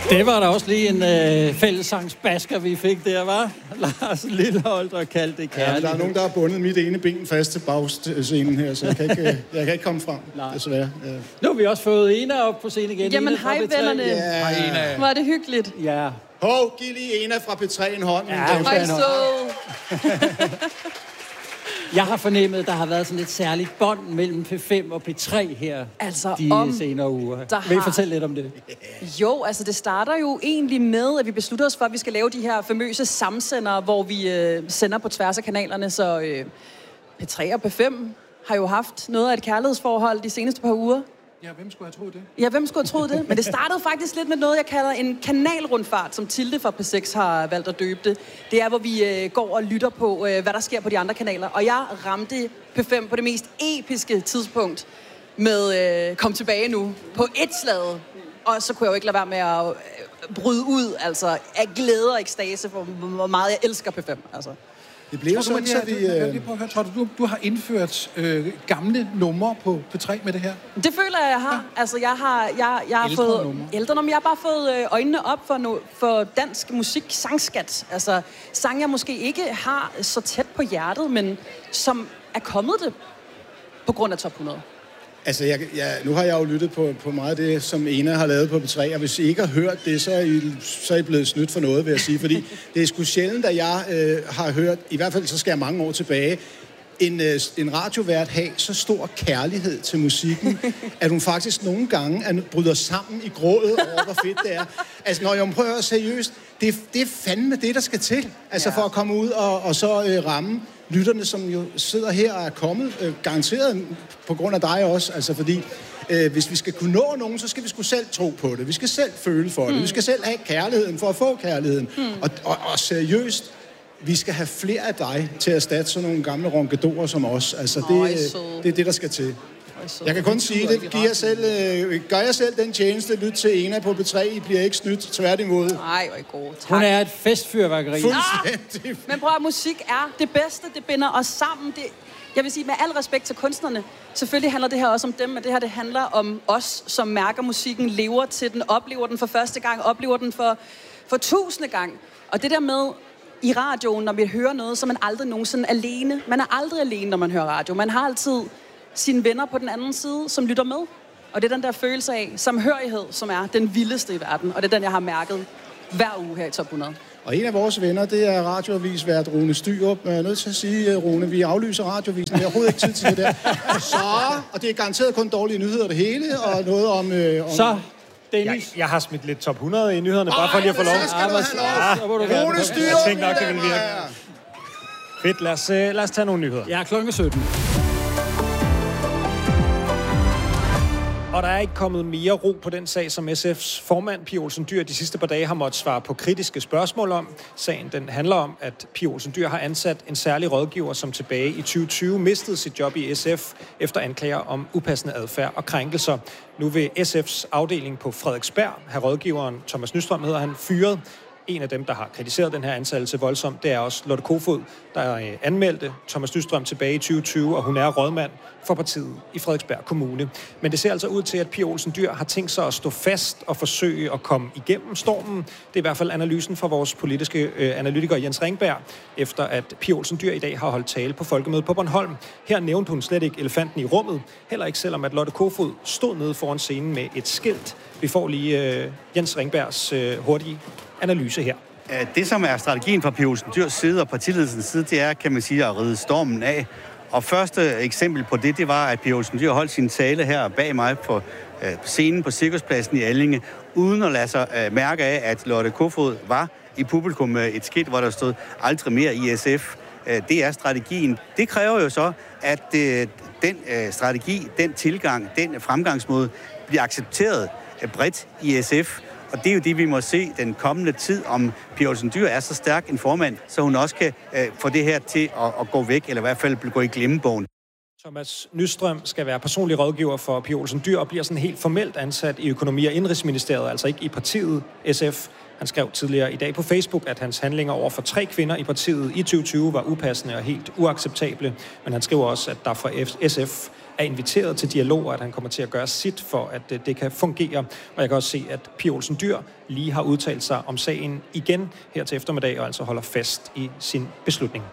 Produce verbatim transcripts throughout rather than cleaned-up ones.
Det var da også lige en øh, fællessangsbasker, vi fik der, var Lars Lilleholt og kaldte det kærlighed. Ja, der er nogen, der har bundet mit ene ben fast til bagscenen her, så jeg kan ikke, jeg kan ikke komme frem, desværre. Ja. Nu har vi også fået Ena op på scenen igen. Jamen, hej vennerne. Ja. Hvor er det hyggeligt. Ja. Hov, giv lige Ena fra P tre en hånd. Ja, Hej så. Jeg har fornemmet, at der har været sådan et særligt bånd mellem P fem og P tre her altså, de om senere uger. har... Vil I fortælle lidt om det? Jo, altså det starter jo egentlig med, at vi beslutter os for, at vi skal lave de her famøse samsendere, hvor vi øh, sender på tværs af kanalerne, så øh, P tre og P fem har jo haft noget af et kærlighedsforhold de seneste par uger. Ja, hvem skulle have troet det? Ja, hvem skulle have troet det? Men det startede faktisk lidt med noget, jeg kalder en kanalrundfart, som Tilde fra P seks har valgt at døbe det. Det er, hvor vi øh, går og lytter på, øh, hvad der sker på de andre kanaler. Og jeg ramte P fem på det mest episke tidspunkt med øh, Kom tilbage nu på et slag. Og så kunne jeg jo ikke lade være med at øh, bryde ud, altså af glæde og ekstase for, hvor meget jeg elsker P fem, altså. Det blev jo sådan, så vi... Øh... Tror du, du, du har indført øh, gamle numre på P tre med det her? Det føler jeg, jeg har. Ja. Altså, jeg har, jeg, jeg har ældre fået... Nummer. Ældre nummer. Jeg har bare fået øh, øjnene op for, no, for dansk musik, sangskat. Altså, sang jeg måske ikke har så tæt på hjertet, men som er kommet det på grund af Top hundrede. Altså, jeg, jeg, nu har jeg jo lyttet på, på meget af det, som Ena har lavet på P tre, og hvis I ikke har hørt det, så er I, så er I blevet snydt for noget, vil jeg sige. Fordi det er sgu sjældent, at jeg øh, har hørt, i hvert fald så skal jeg mange år tilbage, en, øh, en radiovært have så stor kærlighed til musikken, at hun faktisk nogle gange er, bryder sammen i grådet over, hvor fedt det er. Altså, når jeg prøver seriøst, det, det er fandme det, der skal til. Altså, ja. For at komme ud og, og så øh, ramme lytterne, som jo sidder her og er kommet, øh, garanteret på grund af dig også, altså fordi øh, hvis vi skal kunne nå nogen, så skal vi sgu selv tro på det. Vi skal selv føle for det. Mm. Vi skal selv have kærligheden for at få kærligheden. Mm. Og, og, og seriøst, vi skal have flere af dig til at erstatte sådan nogle gamle ronkedorer som os. Altså, det, oh, det er det, der skal til. Jeg kan kun sige det. Giv jer selv, øh, gør jeg selv den tjeneste. Lyt til Ena på P tre. I bliver ikke snydt. Tværtimod. Nej, hvor er I gode. Tak. Hun er et festfyrværkeri. Fuldstændig. Ah, men prøv at musik er det bedste. Det binder os sammen. Det, jeg vil sige, med al respekt til kunstnerne, selvfølgelig handler det her også om dem, men det her det handler om os, som mærker musikken, lever til den, oplever den for første gang, oplever den for, for tusinde gang. Og det der med i radioen, når vi hører noget, så er man aldrig nogensinde alene. Man er aldrig alene, når man hører radio. Man har altid sine venner på den anden side, som lytter med. Og det er den der følelse af samhørighed, som er den vildeste i verden. Og det er den, jeg har mærket hver uge her i Top hundrede. Og en af vores venner, det er radioavisvært Rune Styrup. Jeg er nødt til at sige, Rune, vi aflyser radioavisen. Vi har overhovedet ikke tid til det der. Så, og det er garanteret kun dårlige nyheder det hele, og noget om... Øh, om så, Dennis. Jeg, jeg har smidt lidt Top hundrede i nyhederne, bare for lige at få lov. Så skal du have lov. Ja, Rune Styrup. Jeg tænkte nok, det ville virke. Fedt, lad os, lad os tage nogle nyheder. Ja, klokken sytten. Og der er ikke kommet mere ro på den sag, som S F's formand, Pia Olsen Dyhr, de sidste par dage har måttet svare på kritiske spørgsmål om. Sagen den handler om, at Pia Olsen Dyhr har ansat en særlig rådgiver, som tilbage i tyve tyve mistede sit job i S F efter anklager om upassende adfærd og krænkelser. Nu vil S F's afdeling på Frederiksberg have rådgiveren, Thomas Nystrøm hedder han, fyret. En af dem, der har kritiseret den her ansættelse voldsomt, det er også Lotte Kofod, der anmeldte Thomas Nystrøm tilbage i tyve tyve, og hun er rådmand for partiet i Frederiksberg Kommune. Men det ser altså ud til, at Pia Olsen Dyhr har tænkt sig at stå fast og forsøge at komme igennem stormen. Det er i hvert fald analysen fra vores politiske øh, analytiker Jens Ringberg, efter at Pia Olsen Dyhr i dag har holdt tale på Folkemødet på Bornholm. Her nævnte hun slet ikke elefanten i rummet, heller ikke selvom at Lotte Kofod stod nede foran scenen med et skilt. Vi får lige øh, Jens Ringbergs øh, hurtige analyse her. Det, som er strategien fra Pia Olsen Dyhrs side og partiledelsens side, det er, kan man sige, at ride stormen af. Og første eksempel på det, det var, at Pia Olsen Dyhr holdt sin tale her bag mig på øh, scenen på Cirkuspladsen i Allinge, uden at lade sig øh, mærke af, at Lotte Kofod var i publikum med et skilt, hvor der stod aldrig mere i S F. Øh, det er strategien. Det kræver jo så, at øh, den øh, strategi, den tilgang, den fremgangsmåde bliver accepteret øh, bredt i S F. Og det er jo det, vi må se den kommende tid, om Pia Olsen Dyhr er så stærk en formand, så hun også kan øh, få det her til at, at gå væk, eller i hvert fald gå i glemmebogen. Thomas Nystrøm skal være personlig rådgiver for Pia Olsen Dyhr og bliver sådan helt formelt ansat i Økonomi- og Indrigsministeriet, altså ikke i partiet S F. Han skrev tidligere i dag på Facebook, at hans handlinger over for tre kvinder i partiet i tyve tyve var upassende og helt uacceptable. Men han skriver også, at der fra S F er inviteret til dialog, og at han kommer til at gøre sit for, at det kan fungere. Og jeg kan også se, at Pia Olsen Dyhr lige har udtalt sig om sagen igen her til eftermiddag, og altså holder fast i sin beslutning.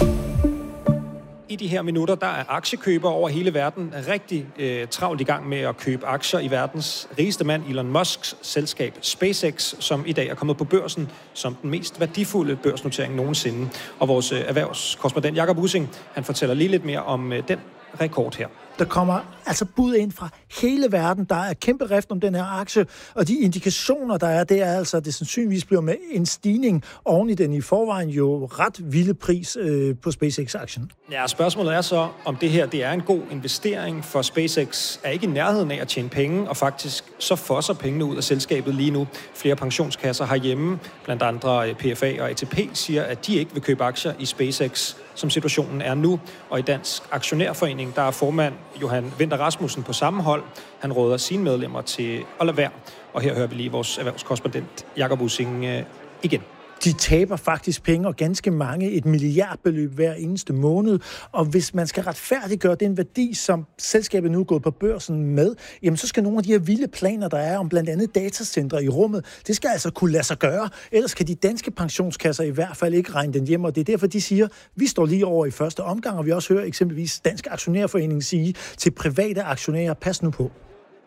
I de her minutter, der er aktiekøbere over hele verden rigtig øh, travlt i gang med at købe aktier i verdens rigeste mand, Elon Musks selskab SpaceX, som i dag er kommet på børsen som den mest værdifulde børsnotering nogensinde. Og vores øh, erhvervskorrespondent Jakob Ussing, han fortæller lige lidt mere om øh, den rekord her. Der kommer altså bud ind fra hele verden. Der er kæmpe rift om den her aktie, og de indikationer, der er, det er altså, at det sandsynligvis bliver med en stigning oven i den i forvejen jo ret vilde pris øh, på SpaceX-aktien. Ja, spørgsmålet er så, om det her det er en god investering, for SpaceX er ikke i nærheden af at tjene penge, og faktisk så fosser pengene ud af selskabet lige nu. Flere pensionskasser herhjemme, blandt andre P F A og A T P, siger, at de ikke vil købe aktier i SpaceX, som situationen er nu. Og i Dansk Aktionærforening, der er formand Johan Winther Rasmussen på samme hold. Han råder sine medlemmer til at lade være. Og her hører vi lige vores erhvervskorrespondent Jakob Ussing øh, igen. De taber faktisk penge, og ganske mange, et milliardbeløb hver eneste måned. Og hvis man skal retfærdiggøre den værdi, som selskabet nu er gået på børsen med, jamen så skal nogle af de her vilde planer, der er om blandt andet datacentre i rummet, det skal altså kunne lade sig gøre. Ellers kan de danske pensionskasser i hvert fald ikke regne den hjem, og det er derfor, de siger, vi står lige over i første omgang, og vi også hører eksempelvis Dansk Aktionærforening sige til private aktionærer, pas nu på.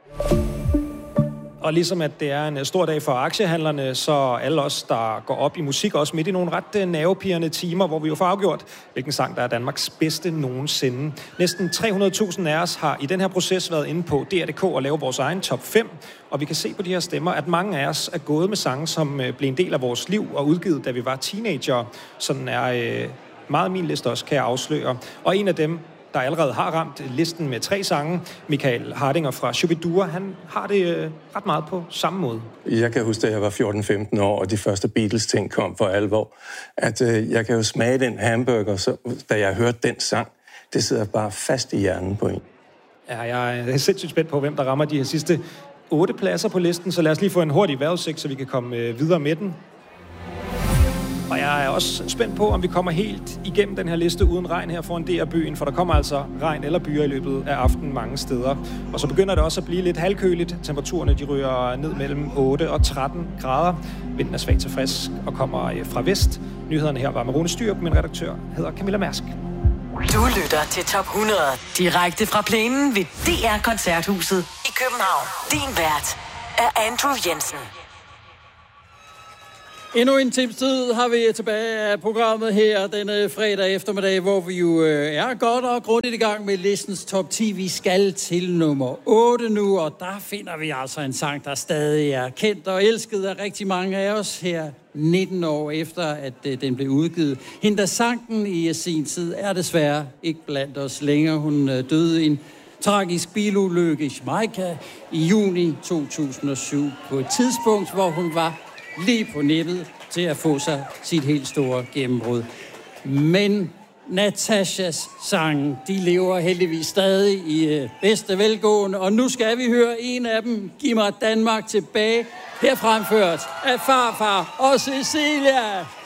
Og ligesom at det er en stor dag for aktiehandlerne, så alle os, der går op i musik, også midt i nogle ret nervepirrende timer, hvor vi jo får afgjort, hvilken sang, der er Danmarks bedste nogensinde. Næsten tre hundrede tusind af os har i den her proces været inde på D R punktum d k og lave vores egen top fem. Og vi kan se på de her stemmer, at mange af os er gået med sange, som blev en del af vores liv og udgivet, da vi var teenager. Sådan er øh, meget min liste også, kan jeg afsløre. Og en af dem, der allerede har ramt listen med tre sange, Michael Hardinger fra Shubidua, han har det øh, ret meget på samme måde. Jeg kan huske, da jeg var fjorten femten år, og de første Beatles-ting kom for alvor, at øh, jeg kan jo smage den hamburger, så, da jeg hørte den sang. Det sidder bare fast i hjernen på en. Ja, jeg er sindssygt spændt på, hvem der rammer de her sidste otte pladser på listen, så lad os lige få en hurtig vejrudsigt, så vi kan komme øh, videre med den. Og jeg er også spændt på, om vi kommer helt igennem den her liste uden regn her foran D R-byen, for der kommer altså regn eller byer i løbet af aftenen mange steder. Og så begynder det også at blive lidt halvkøligt. Temperaturerne de ryger ned mellem otte og tretten grader. Vinden er svag til frisk og kommer fra vest. Nyhederne her var med Rune Styrup, min redaktør hedder Camilla Mærsk. Du lytter til Top hundrede, direkte fra plænen ved D R Koncerthuset i København. Din vært er Andrew Jensen. Endnu en times tid har vi tilbage af programmet her denne fredag eftermiddag, hvor vi jo er godt og grundigt i gang med listens top ti. Vi skal til nummer otte nu, og der finder vi altså en sang, der stadig er kendt og elsket af rigtig mange af os her nitten år efter, at den blev udgivet. Hende, der sang den i sin tid, er desværre ikke blandt os længere. Hun døde i en tragisk bilulykke i Jamaica i juni to tusind og syv på et tidspunkt, hvor hun var lige på nippet til at få sig sit helt store gennembrud. Men Natashas sange, de lever heldigvis stadig i bedste velgående, og nu skal vi høre en af dem, Giv mig Danmark tilbage, her fremført af Farfar og Cecilia.